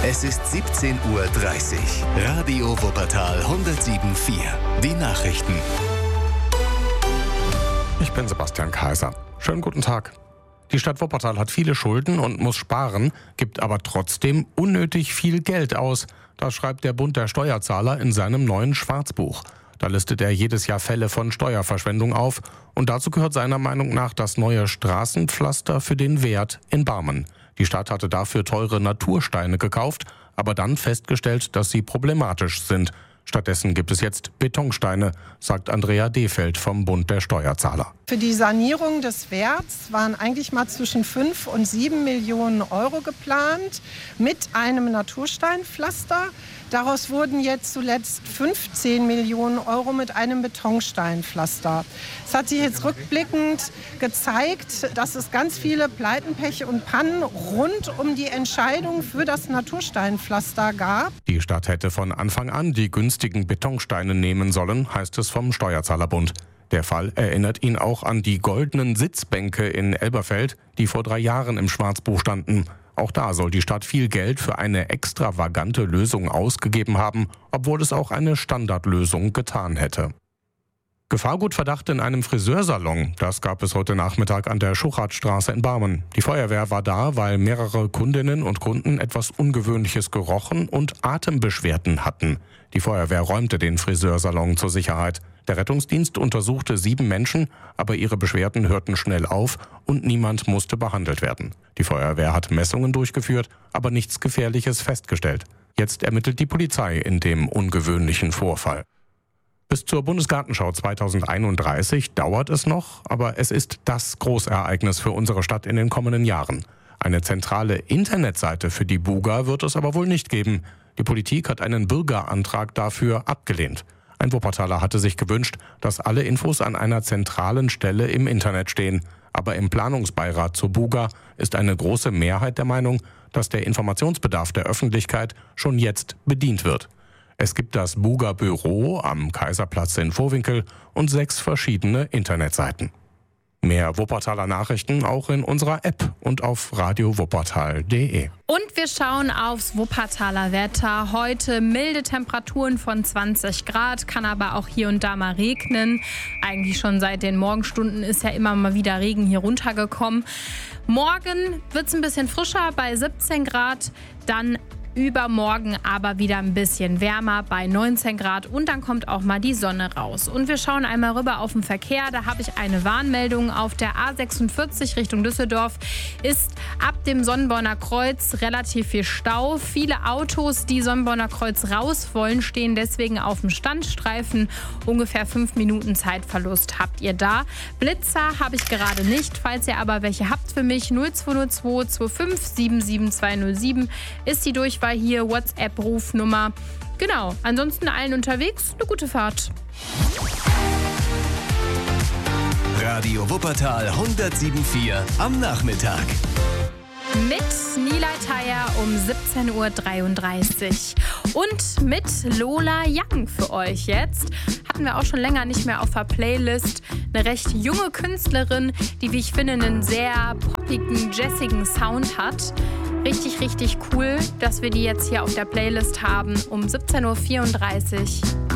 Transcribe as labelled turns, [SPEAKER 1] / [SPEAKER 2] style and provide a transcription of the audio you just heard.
[SPEAKER 1] Es ist 17:30 Uhr. Radio Wuppertal 107.4. Die Nachrichten.
[SPEAKER 2] Ich bin Sebastian Kaiser. Schönen guten Tag. Die Stadt Wuppertal hat viele Schulden und muss sparen, gibt aber trotzdem unnötig viel Geld aus. Das schreibt der Bund der Steuerzahler in seinem neuen Schwarzbuch. Da listet er jedes Jahr Fälle von Steuerverschwendung auf. Und dazu gehört seiner Meinung nach das neue Straßenpflaster für den Wert in Barmen. Die Stadt hatte dafür teure Natursteine gekauft, aber dann festgestellt, dass sie problematisch sind. Stattdessen gibt es jetzt Betonsteine, sagt Andrea Defeld vom Bund der Steuerzahler.
[SPEAKER 3] Für die Sanierung des Werts waren eigentlich mal zwischen 5 und 7 Millionen Euro geplant mit einem Natursteinpflaster. Daraus wurden jetzt zuletzt 15 Millionen Euro mit einem Betonsteinpflaster. Es hat sich jetzt rückblickend gezeigt, dass es ganz viele Pleiten, Pech und Pannen rund um die Entscheidung für das Natursteinpflaster gab.
[SPEAKER 2] Die Stadt hätte von Anfang an die günstigen Betonsteine nehmen sollen, heißt es vom Steuerzahlerbund. Der Fall erinnert ihn auch an die goldenen Sitzbänke in Elberfeld, die vor 3 Jahren im Schwarzbuch standen. Auch da soll die Stadt viel Geld für eine extravagante Lösung ausgegeben haben, obwohl es auch eine Standardlösung getan hätte. Gefahrgutverdacht in einem Friseursalon, das gab es heute Nachmittag an der Schuchatstraße in Barmen. Die Feuerwehr war da, weil mehrere Kundinnen und Kunden etwas Ungewöhnliches gerochen und Atembeschwerden hatten. Die Feuerwehr räumte den Friseursalon zur Sicherheit. Der Rettungsdienst untersuchte 7 Menschen, aber ihre Beschwerden hörten schnell auf und niemand musste behandelt werden. Die Feuerwehr hat Messungen durchgeführt, aber nichts Gefährliches festgestellt. Jetzt ermittelt die Polizei in dem ungewöhnlichen Vorfall. Bis zur Bundesgartenschau 2031 dauert es noch, aber es ist das Großereignis für unsere Stadt in den kommenden Jahren. Eine zentrale Internetseite für die Buga wird es aber wohl nicht geben. Die Politik hat einen Bürgerantrag dafür abgelehnt. Ein Wuppertaler hatte sich gewünscht, dass alle Infos an einer zentralen Stelle im Internet stehen. Aber im Planungsbeirat zur Buga ist eine große Mehrheit der Meinung, dass der Informationsbedarf der Öffentlichkeit schon jetzt bedient wird. Es gibt das Buga-Büro am Kaiserplatz in Vohwinkel und 6 verschiedene Internetseiten. Mehr Wuppertaler Nachrichten auch in unserer App und auf radiowuppertal.de.
[SPEAKER 4] Und wir schauen aufs Wuppertaler Wetter. Heute milde Temperaturen von 20 Grad, kann aber auch hier und da mal regnen. Eigentlich schon seit den Morgenstunden ist ja immer mal wieder Regen hier runtergekommen. Morgen wird es ein bisschen frischer bei 17 Grad, dann übermorgen aber wieder ein bisschen wärmer bei 19 Grad und dann kommt auch mal die Sonne raus. Und wir schauen einmal rüber auf den Verkehr. Da habe ich eine Warnmeldung auf der A46 Richtung Düsseldorf. Ist ab dem Sonnenborner Kreuz relativ viel Stau. Viele Autos, die Sonnenborner Kreuz raus wollen, stehen deswegen auf dem Standstreifen. Ungefähr 5 Minuten Zeitverlust habt ihr da. Blitzer habe ich gerade nicht. Falls ihr aber welche habt für mich, 0202 25 77207 ist die Durchwahl hier, WhatsApp-Rufnummer. Genau, ansonsten allen unterwegs eine gute Fahrt.
[SPEAKER 1] Radio Wuppertal 107.4 am Nachmittag.
[SPEAKER 4] Mit Nilay Thayer um 17:33 Uhr und mit Lola Young für euch jetzt. Hatten wir auch schon länger nicht mehr auf der Playlist. Eine recht junge Künstlerin, die, wie ich finde, einen sehr poppigen, jazzigen Sound hat. Richtig, richtig cool, dass wir die jetzt hier auf der Playlist haben um 17:34 Uhr.